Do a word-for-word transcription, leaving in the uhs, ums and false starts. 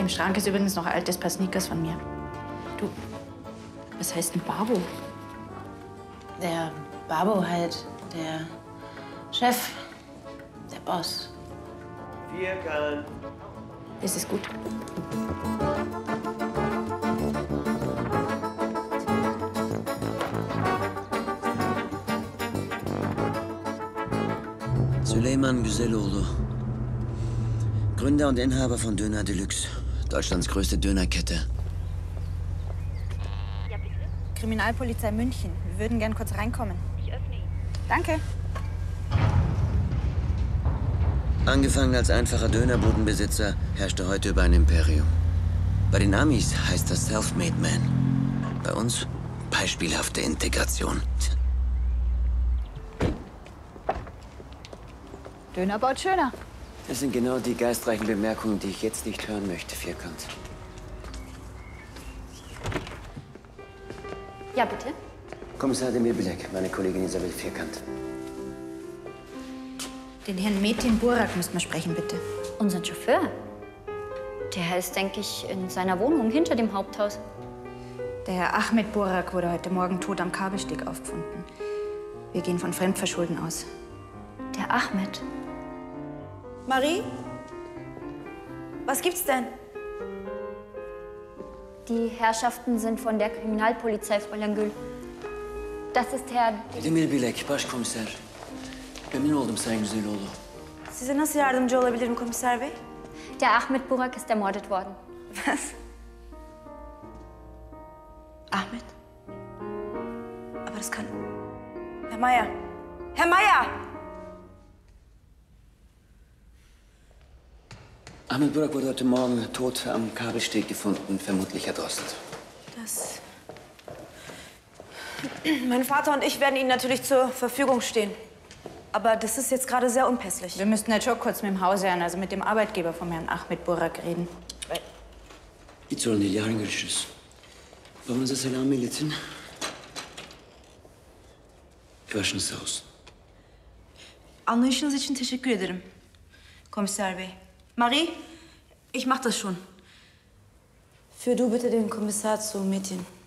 Im Schrank ist übrigens noch ein altes Paar Sneakers von mir. Du, was heißt denn Babo? Der Babo halt, der Chef, der Boss. Vierkant. Ist es gut? Süleyman Güzeloğlu, Gründer und Inhaber von Döner Deluxe, Deutschlands größte Dönerkette. Ja, bitte? Kriminalpolizei München. Wir würden gern kurz reinkommen. Ich öffne ihn. Danke. Angefangen als einfacher Dönerbudenbesitzer, herrschte heute über ein Imperium. Bei den Amis heißt das Self-Made Man. Bei uns beispielhafte Integration. Döner baut schöner. Das sind genau die geistreichen Bemerkungen, die ich jetzt nicht hören möchte, Vierkant. Ja, bitte? Kommissar Demir Bilek, meine Kollegin Isabel Vierkant. Den Herrn Metin Burak müssten wir sprechen, bitte. Unseren Chauffeur. Der Herr ist, denke ich, in seiner Wohnung hinter dem Haupthaus. Der Herr Ahmed Burak wurde heute Morgen tot am Kabelsteg aufgefunden. Wir gehen von Fremdverschulden aus. Der Ahmed. Marie? Was gibt's denn? Die Herrschaften sind von der Kriminalpolizei, Fräulein Gül. Das ist Herr... Demir Bilek, Başkomiser. Memnun oldum Sayın Güzeloğlu. Size nasıl yardımcı olabilirim komiser bey? Der Ahmed Burak ist ermordet worden. Was? Ahmed? Aber das kann... Herr Meier! Herr Meier! Ahmed Burak wurde heute Morgen tot am Kabelsteg gefunden, vermutlich erdrosselt. Das... Mein Vater und ich werden Ihnen natürlich zur Verfügung stehen. Aber das ist jetzt gerade sehr unpässlich. Wir müssten jetzt schon kurz mit dem Hausherrn, also mit dem Arbeitgeber vom Herrn Ahmed Burak reden. Hiç sorun değil, yarın görüşürüz. Babanıza selam iletin. Başınız sağ olsun. Anlayışınız için teşekkür ederim, Kommissar Bey. Marie, ich mach das schon. Führ du bitte den Kommissar zu Metin.